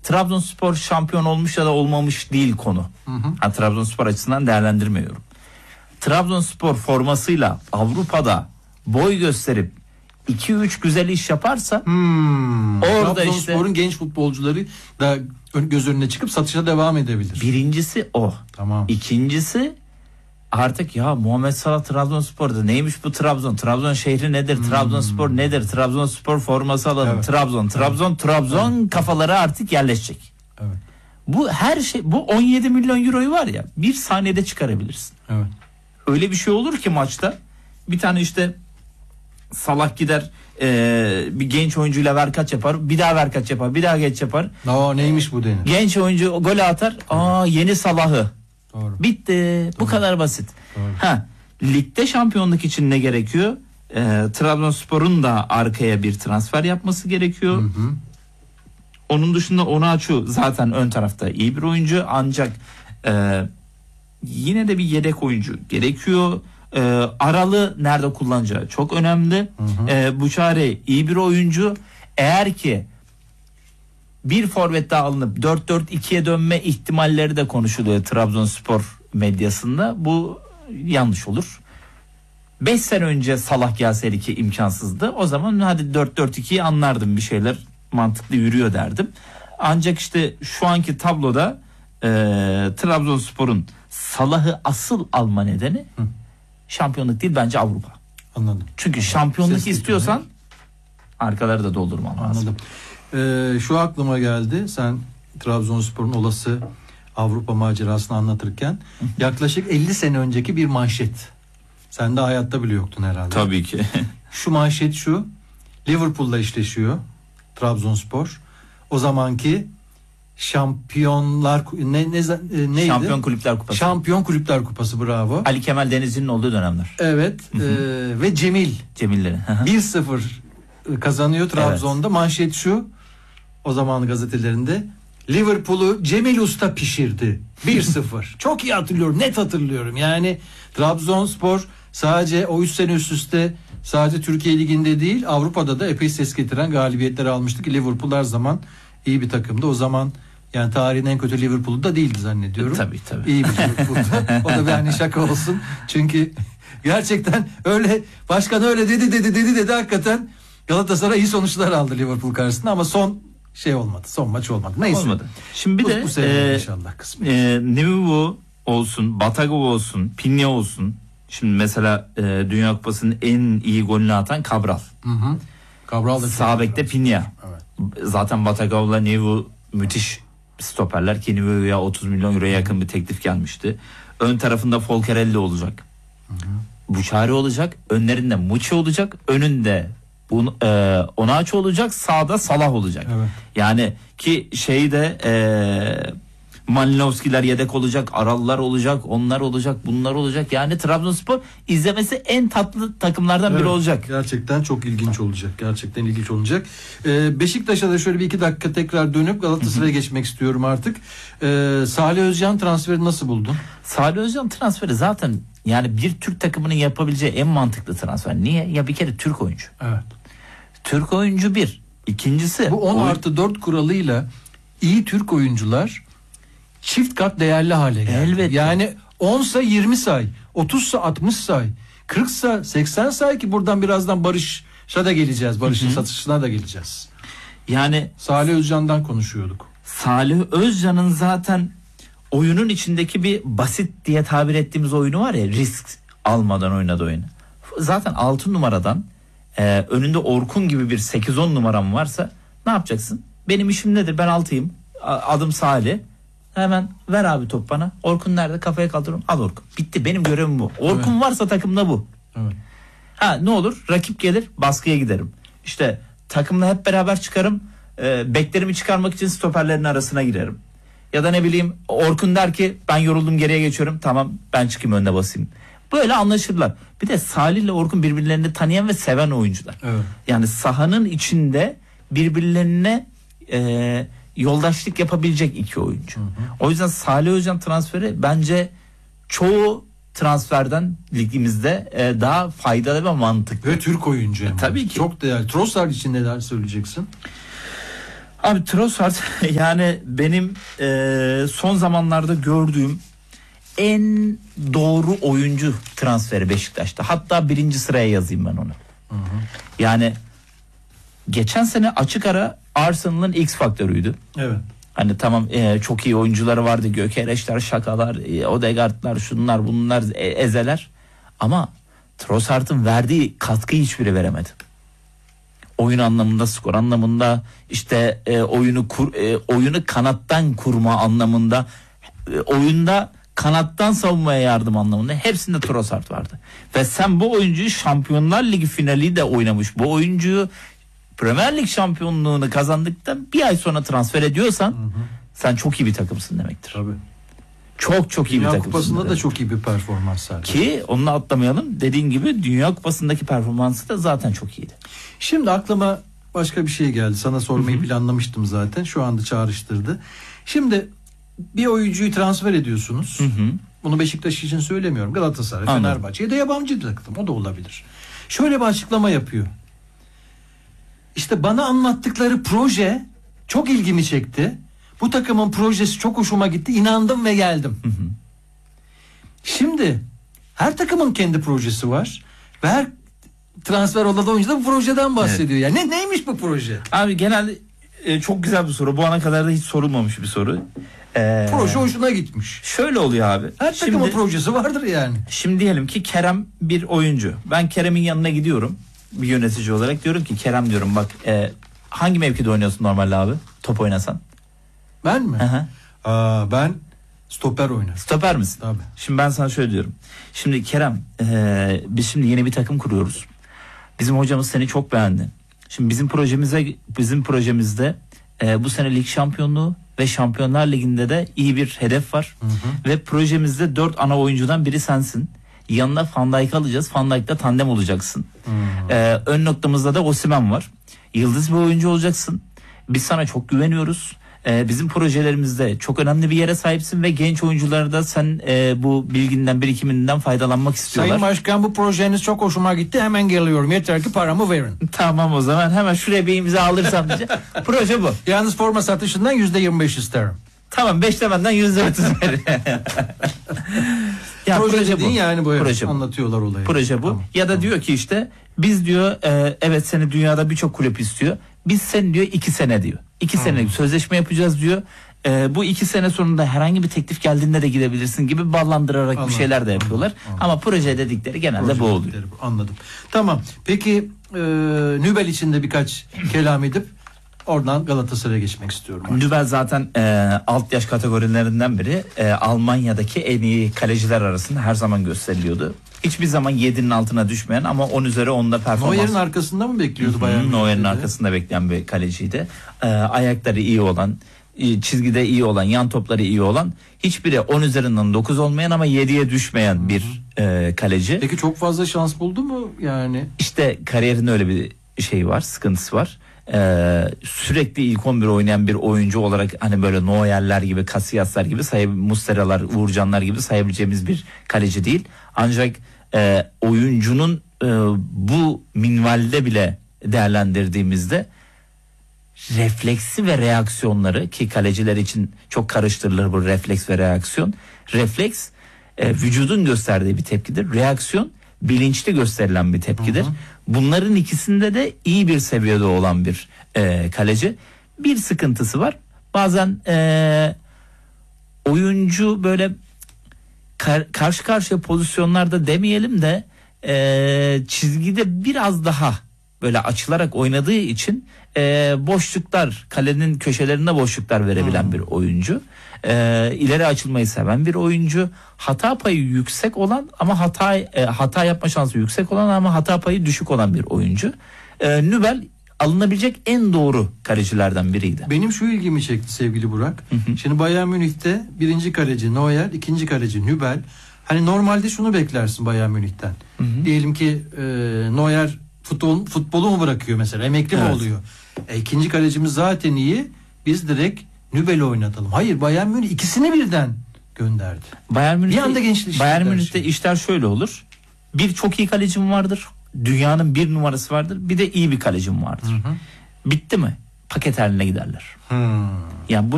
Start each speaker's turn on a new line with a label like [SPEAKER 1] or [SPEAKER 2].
[SPEAKER 1] Trabzonspor şampiyon olmuş ya da olmamış değil konu. Trabzonspor açısından değerlendirmiyorum. Trabzonspor formasıyla Avrupa'da boy gösterip 2-3 güzel iş yaparsa orada
[SPEAKER 2] Trabzonspor'un
[SPEAKER 1] işte
[SPEAKER 2] genç futbolcuları da göz önüne çıkıp satışa devam edebilir.
[SPEAKER 1] birincisi o.
[SPEAKER 2] Tamam.
[SPEAKER 1] İkincisi artık ya Muhammed Salah Trabzonspor'da neymiş bu Trabzon? Trabzon şehri nedir? Trabzonspor nedir? Trabzonspor forması alalım.
[SPEAKER 2] Evet.
[SPEAKER 1] Trabzon kafaları artık yerleşecek.
[SPEAKER 2] Evet.
[SPEAKER 1] Bu her şey, bu 17 milyon euroyu var ya bir saniyede çıkarabilirsin.
[SPEAKER 2] Evet.
[SPEAKER 1] Öyle bir şey olur ki maçta bir tane işte Salah gider bir genç oyuncuyla verkaç yapar, bir daha verkaç yapar, bir daha geç yapar.
[SPEAKER 2] Neymiş bu denir?
[SPEAKER 1] Genç oyuncu golü atar. Yeni Salah'ı.
[SPEAKER 2] Doğru.
[SPEAKER 1] Bitti. Bu kadar basit.
[SPEAKER 2] Doğru.
[SPEAKER 1] Ligde şampiyonluk için ne gerekiyor? Trabzonspor'un da arkaya bir transfer yapması gerekiyor. Onun dışında Onaçu zaten ön tarafta iyi bir oyuncu ancak yine de bir yedek oyuncu gerekiyor. Aralı nerede kullanacağı çok önemli. Buçare iyi bir oyuncu. Eğer ki bir forvet daha alınıp 4-4-2'ye dönme ihtimalleri de konuşuluyor Trabzonspor medyasında. Bu yanlış olur. 5 sene önce Salah gelseydi ki imkansızdı. O zaman hadi 4-4-2'yi anlardım, bir şeyler mantıklı yürüyor derdim. Ancak işte şu anki tabloda Trabzonspor'un Salah'ı asıl alma nedeni şampiyonluk değil, bence Avrupa.
[SPEAKER 2] Anladım.
[SPEAKER 1] Çünkü şampiyonluk istiyorsan arkaları da doldurman lazım.
[SPEAKER 2] Anladım. Şu aklıma geldi. Sen Trabzonspor'un olası Avrupa macerasını anlatırken yaklaşık 50 sene önceki bir manşet. Sen de hayatta bile yoktun herhalde.
[SPEAKER 1] Tabii ki.
[SPEAKER 2] Şu manşet şu. Liverpool'la eşleşiyor Trabzonspor. O zamanki Şampiyonlar neydi?
[SPEAKER 1] Şampiyon Kulüpler Kupası.
[SPEAKER 2] Şampiyon Kulüpler Kupası, bravo.
[SPEAKER 1] Ali Kemal Denizci'nin olduğu dönemler.
[SPEAKER 2] Evet. Ve
[SPEAKER 1] Cemilleri.
[SPEAKER 2] 1-0 kazanıyor Trabzon'da. Evet. Manşet şu. O zaman gazetelerinde Liverpool'u Cemil Usta pişirdi. 1-0. Çok iyi hatırlıyorum. Net hatırlıyorum. Yani Trabzonspor sadece o 3 sene üst üste sadece Türkiye Ligi'nde değil Avrupa'da da epey ses getiren galibiyetler almıştı ki Liverpool her zaman iyi bir takımdı. O zaman yani tarihin en kötü Liverpool'u da değildi zannediyorum.
[SPEAKER 1] Tabii.
[SPEAKER 2] İyi bir Liverpool'du. O da bir hani şaka olsun. Çünkü gerçekten öyle başkan öyle dedi hakikaten Galatasaray iyi sonuçlar aldı Liverpool karşısında ama son olmadı. Son maç olmadı. Neyse.
[SPEAKER 1] Olmadı. Şimdi bir
[SPEAKER 2] bu sene inşallah kısmet.
[SPEAKER 1] Nevivo olsun, Batagov olsun, Pinya olsun. Şimdi mesela Dünya Kupası'nın en iyi golünü atan Cabral.
[SPEAKER 2] Cabral da
[SPEAKER 1] sağ bekte Pinya. Evet. Zaten Batagov'la Nevivo müthiş stoperler ki Nevivo'ya 30 milyon euroya yakın bir teklif gelmişti. Ön tarafında Folcarelli olacak. Buçari olacak. Önlerinde Muçi olacak. Önünde Onaçu olacak. Sağda Salah olacak.
[SPEAKER 2] Evet.
[SPEAKER 1] Yani ki Malinovskiler yedek olacak, Aralılar olacak, onlar olacak, bunlar olacak. Yani Trabzonspor izlemesi en tatlı takımlardan biri olacak.
[SPEAKER 2] Gerçekten çok ilginç olacak. Gerçekten ilginç olacak. Beşiktaş'a da şöyle bir 2 dakika tekrar dönüp Galatasaray'a geçmek istiyorum artık. Salih Özcan transferi nasıl buldun?
[SPEAKER 1] Salih Özcan transferi zaten yani bir Türk takımının yapabileceği en mantıklı transfer. Niye? Ya bir kere Türk oyuncu.
[SPEAKER 2] Evet.
[SPEAKER 1] Türk oyuncu bir. İkincisi.
[SPEAKER 2] Bu 10+4 kuralıyla iyi Türk oyuncular çift kat değerli hale geldi.
[SPEAKER 1] Elbette.
[SPEAKER 2] Yani 10'sa 20 say, 30'sa 60 say, 40'sa 80 say ki buradan birazdan Barış'a da geleceğiz. Barış'ın satışına da geleceğiz.
[SPEAKER 1] Yani
[SPEAKER 2] Salih Özcan'dan konuşuyorduk.
[SPEAKER 1] Salih Özcan'ın zaten oyunun içindeki bir basit diye tabir ettiğimiz oyunu var ya, risk almadan oynadığı oyunu. Zaten 6 numaradan önünde Orkun gibi bir 8-10 numaram varsa ne yapacaksın? Benim işim nedir? Ben 6'yım. Adım Salih. Hemen ver abi top bana. Orkun nerede? Kafaya kaldırıyorum. Al Orkun. Bitti. Benim görevim bu. Orkun varsa takımda bu.
[SPEAKER 2] Evet.
[SPEAKER 1] Ne olur? Rakip gelir. Baskıya giderim. İşte takımla hep beraber çıkarım. Beklerimi çıkarmak için stoperlerin arasına girerim. Ya da ne bileyim Orkun der ki ben yoruldum geriye geçiyorum. Tamam ben çıkayım önüne basayım. Böyle anlaşırlar. Bir de Salih ile Orkun birbirlerini tanıyan ve seven oyuncular.
[SPEAKER 2] Evet.
[SPEAKER 1] Yani sahanın içinde birbirlerine yoldaşlık yapabilecek iki oyuncu. O yüzden Salih Özcan transferi bence çoğu transferden ligimizde daha faydalı ve mantıklı.
[SPEAKER 2] Ve Türk oyuncu.
[SPEAKER 1] Tabii ki.
[SPEAKER 2] Çok değerli. Trossard için neler söyleyeceksin?
[SPEAKER 1] Abi Trossard yani benim son zamanlarda gördüğüm en doğru oyuncu transferi Beşiktaş'ta. Hatta 1. sıraya yazayım ben onu. Yani geçen sene açık ara Arsenal'ın X faktörüydü.
[SPEAKER 2] Evet.
[SPEAKER 1] Hani tamam çok iyi oyuncuları vardı. Gökereşler, Şakalar, Odegaard'lar, şunlar bunlar, Ezeler. Ama Trossard'ın verdiği katkıyı hiçbiri veremedi. Oyun anlamında, skor anlamında, işte oyunu kanattan kurma anlamında, oyunda kanattan savunmaya yardım anlamında hepsinde Trossard vardı. Ve sen bu oyuncuyu Şampiyonlar Ligi finali de oynamış. Bu oyuncuyu Premier Lig şampiyonluğunu kazandıktan bir ay sonra transfer ediyorsan sen çok iyi bir takımsın demektir.
[SPEAKER 2] Tabii.
[SPEAKER 1] Çok iyi bir
[SPEAKER 2] Dünya
[SPEAKER 1] takımsın.
[SPEAKER 2] Kupası'nda da çok iyi bir performans sergiledi.
[SPEAKER 1] Ki onunla atlamayalım. Dediğin gibi Dünya Kupası'ndaki performansı da zaten çok iyiydi.
[SPEAKER 2] Şimdi aklıma başka bir şey geldi. Sana sormayı planlamıştım zaten. Şu anda çağrıştırdı. Şimdi bir oyuncuyu transfer ediyorsunuz. Bunu Beşiktaş için söylemiyorum. Galatasaray, Fenerbahçe ya da yabancı bir takım. O da olabilir. Şöyle bir açıklama yapıyor. İşte bana anlattıkları proje çok ilgimi çekti. Bu takımın projesi çok hoşuma gitti. İnandım ve geldim. Şimdi her takımın kendi projesi var. Ve her transfer olan oyuncu da bu projeden bahsediyor. Evet. Yani neymiş bu proje?
[SPEAKER 1] Abi genelde çok güzel bir soru. Bu ana kadar da hiç sorulmamış bir soru.
[SPEAKER 2] Proje hoşuna gitmiş.
[SPEAKER 1] Şöyle oluyor abi.
[SPEAKER 2] Her takımın projesi vardır yani.
[SPEAKER 1] Şimdi diyelim ki Kerem bir oyuncu. Ben Kerem'in yanına gidiyorum. Bir yönetici olarak diyorum ki Kerem diyorum bak hangi mevkide oynuyorsun normalde abi? Top oynasan.
[SPEAKER 2] Ben mi? Ben stoper oynarım.
[SPEAKER 1] Stoper misin?
[SPEAKER 2] Tabii.
[SPEAKER 1] Şimdi ben sana şöyle diyorum. Şimdi Kerem biz şimdi yeni bir takım kuruyoruz. Bizim hocamız seni çok beğendi. Şimdi bizim projemizde bu sene lig şampiyonluğu ve Şampiyonlar Ligi'nde de iyi bir hedef var. Ve projemizde 4 ana oyuncudan biri sensin. Yanına Van Dijk'ı alacağız. Van Dijk'la tandem olacaksın. Ön noktamızda da Osimhen var. Yıldız bir oyuncu olacaksın. Biz sana çok güveniyoruz. Bizim projelerimizde çok önemli bir yere sahipsin ve genç oyuncuları da sen bu bilginden, birikiminden faydalanmak istiyorlar.
[SPEAKER 2] Sayın Başkan bu projeniz çok hoşuma gitti. Hemen geliyorum. Yeter ki paramı verin.
[SPEAKER 1] Tamam o zaman hemen şuraya bir imza alırsam diyeceğim. Proje bu.
[SPEAKER 2] Yalnız forma satışından %25 isterim.
[SPEAKER 1] Tamam 5 demenden %30 verin.
[SPEAKER 2] Proje bu. Yani bu
[SPEAKER 1] proje
[SPEAKER 2] anlatıyorlar olayı.
[SPEAKER 1] Proje bu. Tamam, ya da diyor ki işte biz diyor evet seni dünyada birçok kulüp istiyor. Biz seni diyor 2 sene diyor. 2 senelik sözleşme yapacağız diyor. Bu 2 sene sonunda herhangi bir teklif geldiğinde de gidebilirsin gibi ballandırarak bir şeyler de yapıyorlar. Ama proje dedikleri genelde bu oluyor.
[SPEAKER 2] Anladım. Tamam. Peki Nübel için de birkaç kelam edip oradan Galatasaray'a geçmek istiyorum.
[SPEAKER 1] Nübel zaten alt yaş kategorilerinden biri. Almanya'daki en iyi kaleciler arasında her zaman gösteriliyordu. Hiçbir zaman 7'nin altına düşmeyen ama 10 üzeri 10'da performans.
[SPEAKER 2] Neuer'in arkasında mı bekliyordu Bayern?
[SPEAKER 1] Neuer'in arkasında bekleyen bir kaleciydi. Ayakları iyi olan, çizgide iyi olan, yan topları iyi olan, hiçbiri 10 üzerinden 9 olmayan ama 7'ye düşmeyen bir kaleci.
[SPEAKER 2] Peki çok fazla şans buldu mu yani?
[SPEAKER 1] İşte kariyerinde öyle bir şey var, sıkıntısı var. Sürekli ilk 11 oynayan bir oyuncu olarak hani böyle Neuer'ler gibi, Casillas'lar gibi, Muslera'lar, Uğurcanlar gibi sayabileceğimiz bir kaleci değil. Ancak oyuncunun bu minvalde bile değerlendirdiğimizde refleksi ve reaksiyonları, ki kaleciler için çok karıştırılır bu refleks ve reaksiyon. Refleks vücudun gösterdiği bir tepkidir. Reaksiyon bilinçli gösterilen bir tepkidir. Bunların ikisinde de iyi bir seviyede olan bir kaleci. Bir sıkıntısı var. Bazen oyuncu böyle karşı karşıya pozisyonlarda demeyelim de çizgide biraz daha böyle açılarak oynadığı için boşluklar, kalenin köşelerinde boşluklar verebilen bir oyuncu. İleri açılmayı seven bir oyuncu. Hata payı yüksek olan ama hata yapma şansı yüksek olan ama hata payı düşük olan bir oyuncu. Nübel alınabilecek en doğru kalecilerden biriydi.
[SPEAKER 2] Benim şu ilgimi çekti sevgili Burak. Şimdi Bayern Münih'te birinci kaleci Neuer, ikinci kaleci Nübel. Hani normalde şunu beklersin Bayern Münih'ten. Diyelim ki Neuer futbolu mu bırakıyor mesela, emekli mi oluyor? İkinci kalecimiz zaten iyi. Biz direkt Nübel'i oynatalım. Hayır, Bayern Münih ikisini birden gönderdi.
[SPEAKER 1] Bir anda gençleşti. Bayern Münih'te işler şöyle olur. Bir çok iyi kalecim vardır. Dünyanın bir numarası vardır. Bir de iyi bir kalecim vardır. Bitti mi? paket haline giderler.
[SPEAKER 2] Hmm.
[SPEAKER 1] Yani bu